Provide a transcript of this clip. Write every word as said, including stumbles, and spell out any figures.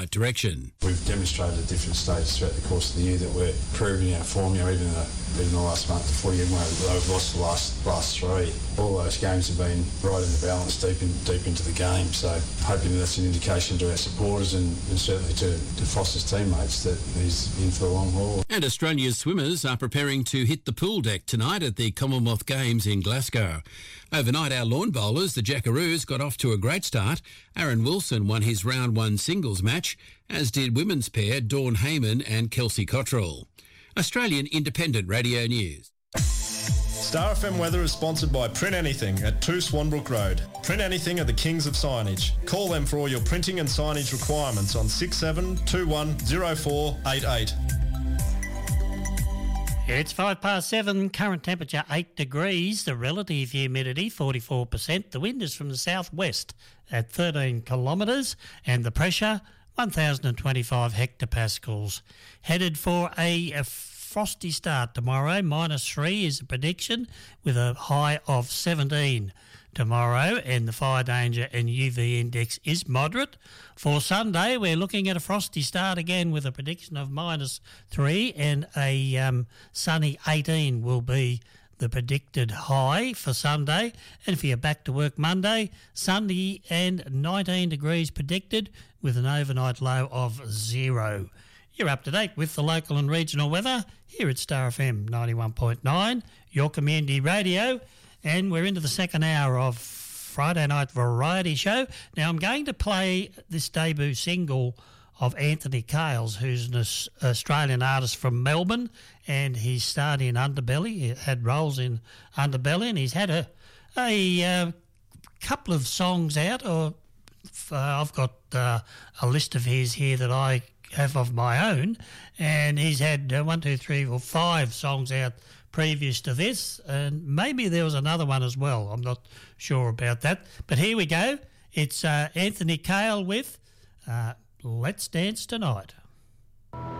direction. We've demonstrated at different stages throughout the course of the year that we're improving our form. You know, even in the, even the last month, the footy, and we've lost the last last three. All those games have been right in the balance, deep in, deep into the game. So hoping that's an indication to our supporters and, and certainly to, to Foster's teammates that he's in for the long haul. And Australia's swimmers are preparing to hit the pool deck tonight at the Commonwealth Games in Glasgow. Overnight, our lawn bowlers, the Jackaroos, got off to a great start. Aaron Wilson won his round one singles match, as did women's pair Dawn Heyman and Kelsey Cottrell. Australian Independent Radio News. Star F M weather is sponsored by Print Anything at two Swanbrook Road. Print Anything are the kings of signage. Call them for all your printing and signage requirements on six seven two one zero four eight eight. It's five past seven, current temperature eight degrees, the relative humidity forty-four percent, the wind is from the southwest at thirteen kilometres and the pressure one thousand twenty-five hectopascals. Headed for a, a frosty start tomorrow, minus three is the prediction with a high of seventeen tomorrow, and the fire danger and U V index is moderate. For Sunday, we're looking at a frosty start again with a prediction of minus three, and a um, sunny eighteen will be the predicted high for Sunday. And if you're back to work Monday, sunny and nineteen degrees predicted with an overnight low of zero. You're up to date with the local and regional weather here at Star F M ninety-one point nine, your community radio. And we're into the second hour of Friday Night Variety Show. Now, I'm going to play this debut single of Anthony Cales, who's an Australian artist from Melbourne, and he's starred in Underbelly. He had roles in Underbelly, and he's had a, a uh, couple of songs out. Or uh, I've got uh, a list of his here that I have of my own, and he's had uh, one, two, three, or five songs out previous to this, and maybe there was another one as well. I'm not sure about that. But here we go. It's uh, Anthony Cale with uh, Let's Dance Tonight.